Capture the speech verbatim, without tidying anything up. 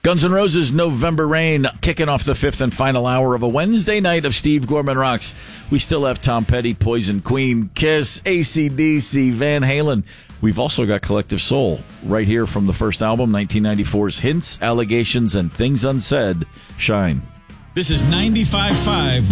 Guns N' Roses, November Rain, kicking off the fifth and final hour of a Wednesday night of Steve Gorman Rocks. We still have Tom Petty, Poison, Queen, Kiss, A C D C, Van Halen. We've also got Collective Soul right here from the first album, nineteen ninety-four's Hints, Allegations, and Things Unsaid. Shine. This is ninety-five point five